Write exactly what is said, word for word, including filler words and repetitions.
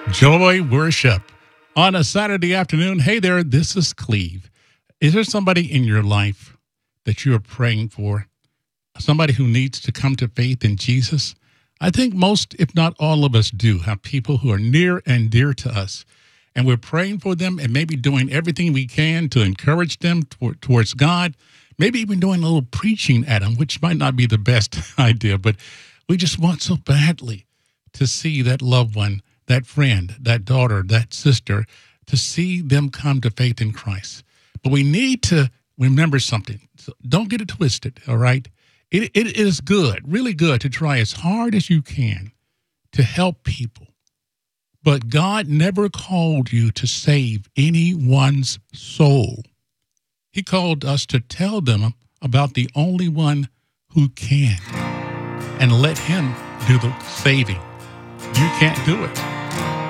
Joy Worship on a Saturday afternoon. Hey there, this is Cleve. Is there somebody in your life that you are praying for? Somebody who needs to come to faith in Jesus? I think most, if not all of us, do have people who are near and dear to us. And we're praying for them and maybe doing everything we can to encourage them toward, towards God. Maybe even doing a little preaching at them, which might not be the best idea, but we just want so badly to see that loved one, that friend, that daughter, that sister, to see them come to faith in Christ. But we need to remember something. So don't get it twisted, all right? It, it is good, really good, to try as hard as you can to help people. But God never called you to save anyone's soul. He called us to tell them about the only one who can and let him do the saving. You can't do it.